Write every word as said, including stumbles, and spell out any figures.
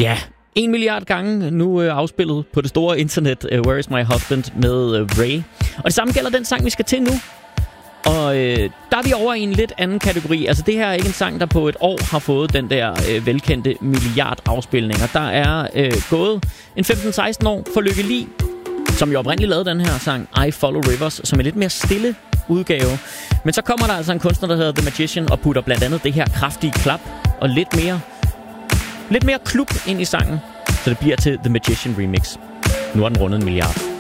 Ja, en milliard gange nu øh, afspillet på det store internet, uh, Where is my husband med uh, Ray. Og det samme gælder den sang, vi skal til nu. Og øh, der er vi over i en lidt anden kategori. Altså det her er ikke en sang, der på et år har fået den der øh, velkendte milliard afspilninger. Der er øh, gået en femten seksten år for Lykke Li, som jo oprindeligt lavede den her sang I Follow Rivers, som er lidt mere stille udgave. Men så kommer der altså en kunstner, der hedder The Magician, og putter blandt andet det her kraftige klap og lidt mere, lidt mere klub ind i sangen, så det bliver til The Magician Remix. Nu er den rundet en milliard.